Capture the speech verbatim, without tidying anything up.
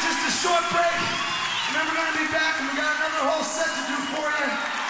just a short break, and then we're gonna be back, and we got another whole set to do for you.